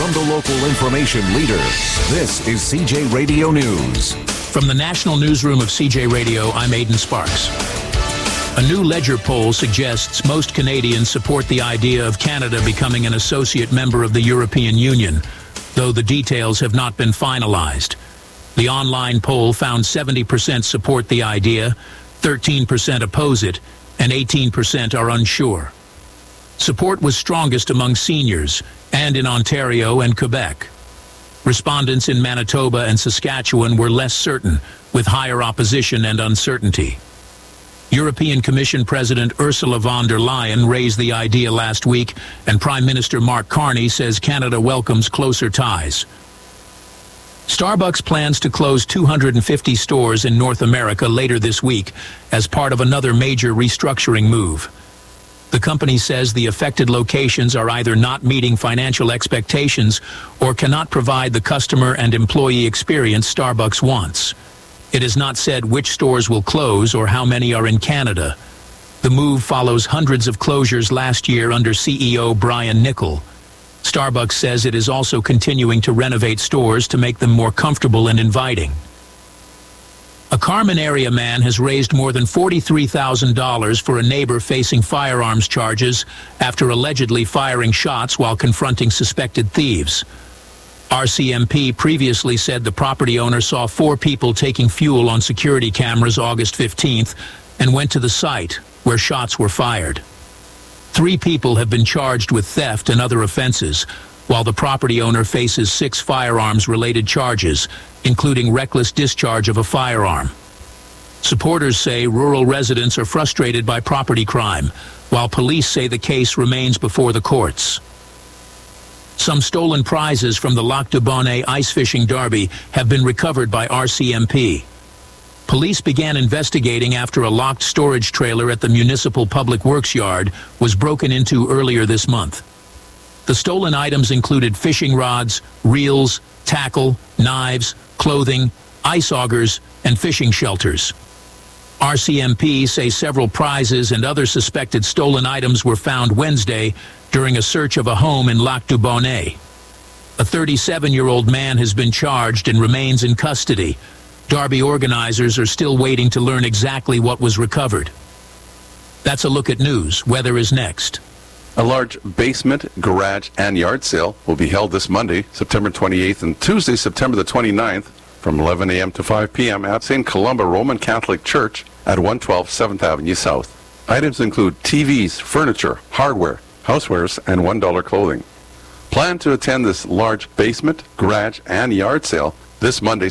From the local information leader, this is CJ Radio News. From the national newsroom of CJ Radio, I'm Aidan Sparks. A new Ledger poll suggests most Canadians support the idea of Canada becoming an associate member of the European Union, though the details have not been finalized. The online poll found 70% support the idea, 13% oppose it, and 18% are unsure. Support was strongest among seniors and in Ontario and Quebec. Respondents in Manitoba and Saskatchewan were less certain, with higher opposition and uncertainty. European Commission President Ursula von der Leyen raised the idea last week, and Prime Minister Mark Carney says Canada welcomes closer ties. Starbucks plans to close 250 stores in North America later this week as part of another major restructuring move. The company says the affected locations are either not meeting financial expectations or cannot provide the customer and employee experience Starbucks wants. It has not said which stores will close or how many are in Canada. The move follows hundreds of closures last year under CEO Brian Niccol. Starbucks says it is also continuing to renovate stores to make them more comfortable and inviting. A Carmen area man has raised more than $43,000 for a neighbor facing firearms charges after allegedly firing shots while confronting suspected thieves. RCMP previously said the property owner saw 4 people taking fuel on security cameras August 15th and went to the site where shots were fired. 3 people have been charged with theft and other offenses, while the property owner faces 6 firearms-related charges, including reckless discharge of a firearm. Supporters say rural residents are frustrated by property crime, while police say the case remains before the courts. Some stolen prizes from the Lac du Bonnet ice fishing derby have been recovered by RCMP. Police began investigating after a locked storage trailer at the Municipal Public Works Yard was broken into earlier this month. The stolen items included fishing rods, reels, tackle, knives, clothing, ice augers, and fishing shelters. RCMP say several prizes and other suspected stolen items were found Wednesday during a search of a home in Lac du Bonnet. A 37-year-old man has been charged and remains in custody. Derby organizers are still waiting to learn exactly what was recovered. That's a look at news. Weather is next. A large basement, garage, and yard sale will be held this Monday, September 28th, and Tuesday, September the 29th, from 11 a.m. to 5 p.m. at St. Columba Roman Catholic Church at 112 7th Avenue South. Items include TVs, furniture, hardware, housewares, and $1 clothing. Plan to attend this large basement, garage, and yard sale this Monday,